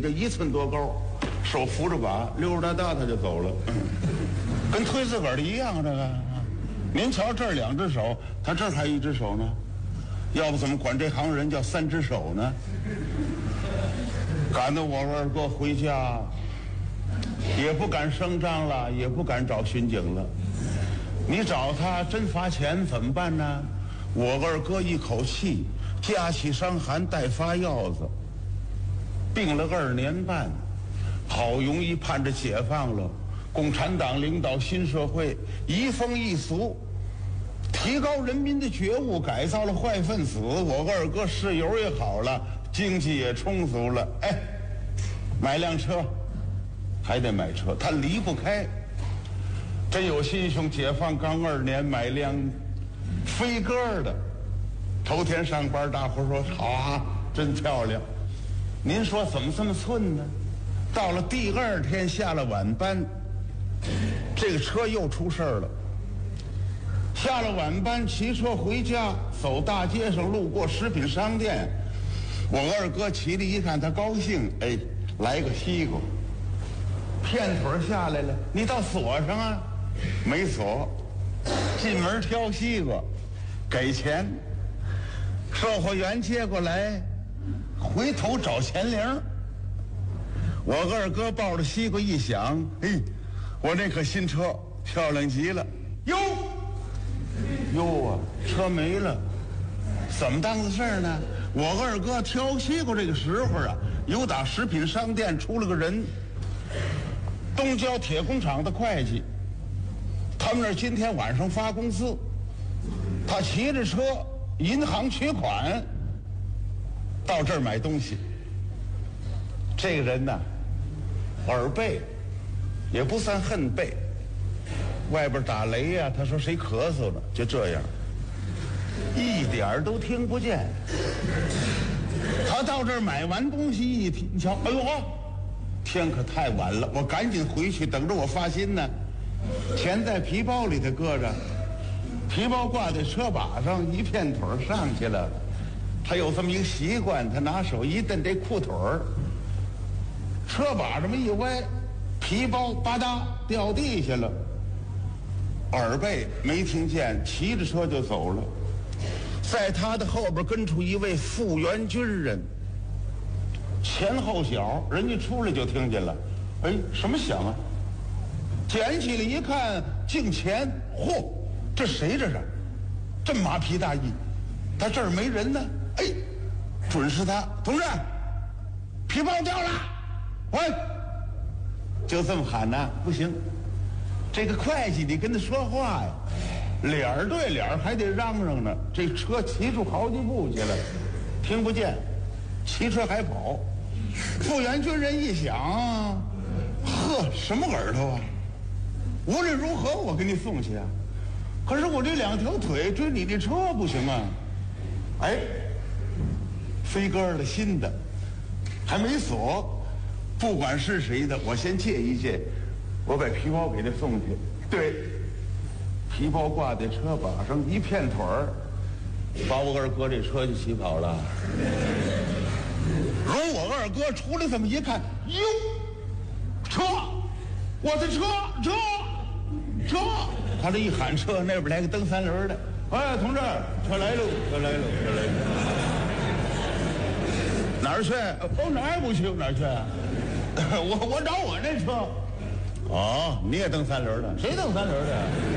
这1寸多高，手扶着把，溜溜达达他就走了，跟推自个儿的一样。这个，您瞧这儿2只手，他这儿还1只手呢，要不怎么管这行人叫3只手呢？赶得我二哥回家，也不敢声张了，也不敢找巡警了。你找他真罚钱怎么办呢？我二哥一口气夹起伤寒带发药子，病了2年半，好容易盼着解放了。共产党领导新社会，移风易俗，提高人民的觉悟，改造了坏分子。我二哥事由也好了，经济也充足了。哎，买辆车，还得买车，他离不开。真有心胸，解放刚2年买辆飞鸽的。头天上班，大伙说好啊，真漂亮。您说怎么这么寸呢？到了第2天下了晚班，这个车又出事儿了。下了晚班，骑车回家，走大街上，路过食品商店，我二哥骑着一看，他高兴，哎，来个西瓜，片腿下来了，你倒锁上啊！没锁，进门挑西瓜，给钱，售货员接过来，回头找钱铃。我二哥抱着西瓜一想，哎，我那可新车漂亮极了。哟啊，车没了，怎么当的事儿呢？我二哥挑西瓜这个时候啊，有打食品商店出了个人，东郊铁工厂的会计，他们那儿今天晚上发工资，他骑着车银行取款，到这儿买东西。这个人呢，耳背，也不算恨背，外边打雷呀，他说谁咳嗽了，就这样，一点儿都听不见。他到这儿买完东西一听，你瞧，哎呦，天可太晚了，我赶紧回去，等着我发薪呢。钱在皮包里头搁着，皮包挂在车把上，一片腿上去了。他有这么一个习惯，他拿手一蹬这裤腿儿，车把这么一歪，皮包吧嗒掉地下了。耳背没听见，骑着车就走了。在他的后边跟出一位复员军人，前后脚，人家出来就听见了，哎，什么响啊？捡起来一看，镜前，嚯，这谁这是？这麻皮大衣，他这儿没人呢。哎，准是他，同志，皮包掉了，喂，就这么喊呢，不行，这个会计你跟他说话呀，脸儿对脸儿还得嚷嚷呢。这车骑出好几步去了，听不见，骑车还跑。复员军人一想，呵，什么耳朵啊？无论如何我给你送去啊，可是我这2条腿追你这车不行啊。哎，飞鸽的新的，还没锁，不管是谁的，我先借一借，我把皮包给他送去。对，皮包挂在车把上，一片腿儿，把我二哥这车就骑跑了。容我二哥出来这么一看，哟，车，我的车，他这一喊车，那边来个蹬3轮的，哎，同志，车来喽，车来喽。哪儿去？哦，哪儿也不去，哪儿去？我找我那车。哦，你也蹬3轮的？谁蹬3轮的？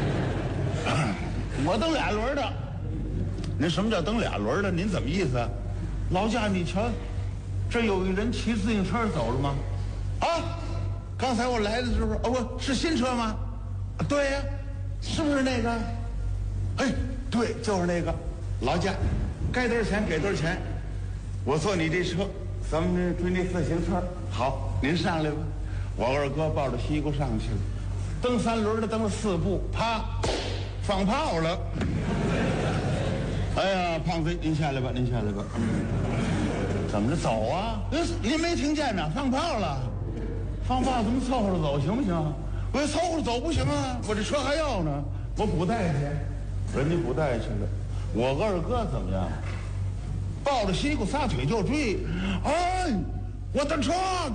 我蹬2轮的。您什么叫蹬2轮的？您怎么意思啊？老家你瞧，这有一人骑自行车走了吗？啊，刚才我来的时候，哦，不是新车吗？对呀，是不是那个？哎，对，就是那个。劳驾，该多少钱给多少钱。我坐你这车，咱们追那自行车。好，您上来吧。我二哥抱着西瓜上去了，蹬3轮的蹬了4步，啪，放炮了。哎呀，胖子，您下来吧，您下来吧。怎么着走啊？您没听见呢？放炮了，放炮怎么凑合着走行不行？我凑合着走不行啊，我这车还要呢，我补带去，人家补带去了。我二哥怎么样？抱着西瓜撒腿就追，哎，我的车！